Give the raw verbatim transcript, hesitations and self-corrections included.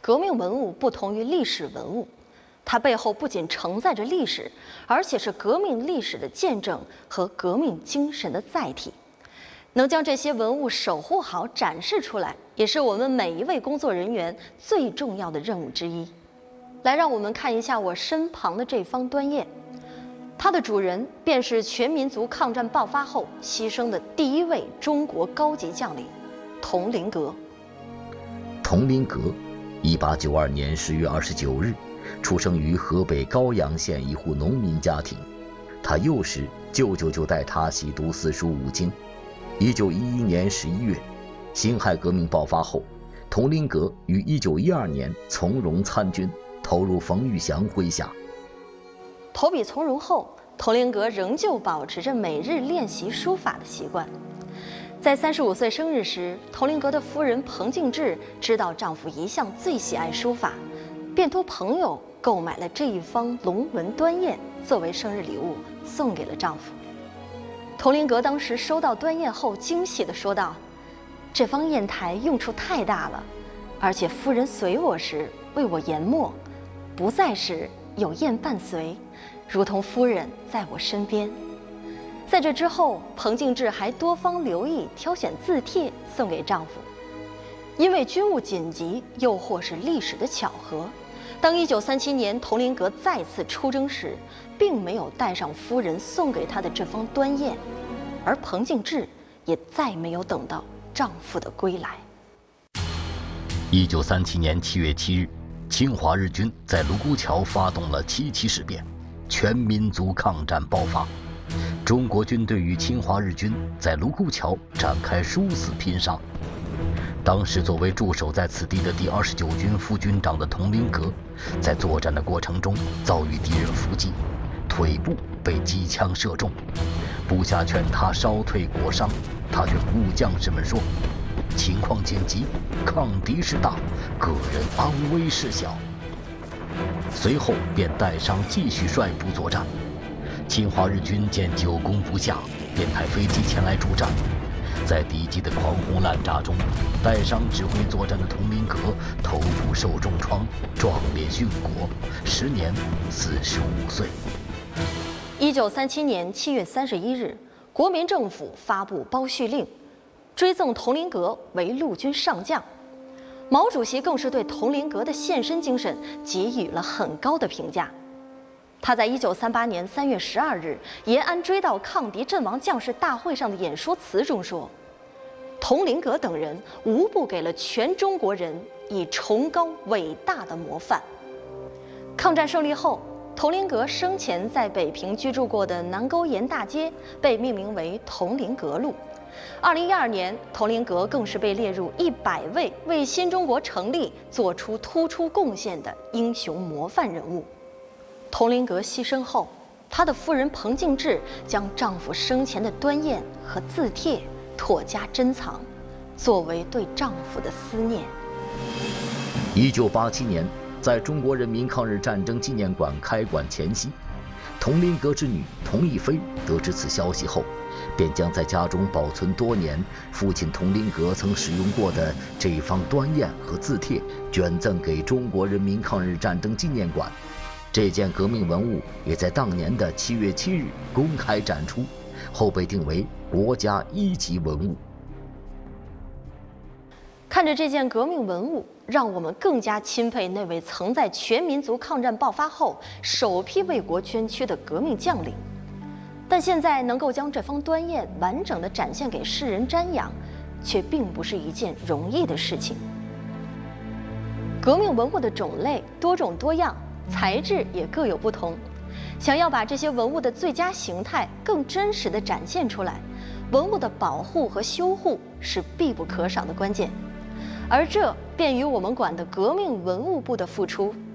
革命文物不同于历史文物，它背后不仅承载着历史，而且是革命历史的见证和革命精神的载体。能将这些文物守护好、展示出来，也是我们每一位工作人员最重要的任务之一。来，让我们看一下我身旁的这方端砚，它的主人便是全民族抗战爆发后牺牲的第一位中国高级将领佟麟阁。 佟麟阁，一八九二年十月二十九日，出生于河北高阳县一户农民家庭。他幼时，舅舅就带他习读四书五经。一九一一年十一月，辛亥革命爆发后，佟麟阁于一九一二年从容参军，投入冯玉祥麾下。 投笔从戎后，佟麟阁仍旧保持着每日练习书法的习惯。在三十五岁生日时，佟麟阁的夫人彭敬志知道丈夫一向最喜爱书法，便托朋友购买了这一方龙纹端砚作为生日礼物送给了丈夫。佟麟阁当时收到端砚后，惊喜地说道：“这方砚台用处太大了，而且夫人随我时为我研墨，不在时有砚伴随，如同夫人在我身边。”在这之后，彭敬志还多方留意挑选字帖送给丈夫。因为军务紧急，又或是历史的巧合，当一九三七年佟麟阁再次出征时，并没有带上夫人送给他的这方端砚，而彭敬志也再没有等到丈夫的归来。 一九三七年七月七日，侵华日军在卢沟桥发动了七七事变，全民族抗战爆发。中国军队与侵华日军在卢沟桥展开殊死拼杀。当时作为驻守在此地的第二十九军副军长的佟麟阁，在作战的过程中遭遇敌人伏击，腿部被机枪射中，部下劝他烧退裹伤，他却鼓舞将士们说：“情况紧急，抗敌事大，个人安危事小。”随后便带伤继续率部作战。侵华日军见久攻不下，便派飞机前来助战。在敌机的狂轰滥炸中，带伤指挥作战的佟麟阁头部受重创，壮烈殉国，时年四十五岁。 一九三七年七月三十一日，国民政府发布褒叙令，追赠佟麟阁为陆军上将。毛主席更是对佟麟阁的献身精神给予了很高的评价。他在一九三八年三月十二日延安追悼抗敌阵亡将士大会上的演说词中说：“佟麟阁等人无不给了全中国人以崇高伟大的模范。”抗战胜利后，佟麟阁生前在北平居住过的南沟沿大街被命名为佟麟阁路。二零一二年，佟麟阁更是被列入一百位为新中国成立做出突出贡献的英雄模范人物。佟麟阁牺牲后，他的夫人彭敬志将丈夫生前的端砚和字帖妥加珍藏，作为对丈夫的思念。 一九八七年，在中国人民抗日战争纪念馆开馆前夕，佟麟阁之女佟亦菲得知此消息后，便将在家中保存多年父亲佟麟阁曾使用过的这一方端砚和字帖捐赠给中国人民抗日战争纪念馆。这件革命文物也在当年的七月七日公开展出，后被定为国家一级文物。 看着这件革命文物，让我们更加钦佩那位曾在全民族抗战爆发后首批为国捐躯的革命将领。但现在能够将这方端砚完整地展现给世人瞻仰，却并不是一件容易的事情。革命文物的种类多种多样，材质也各有不同，想要把这些文物的最佳形态更真实地展现出来，文物的保护和修护是必不可少的关键，而这便与我们馆的革命文物部的付出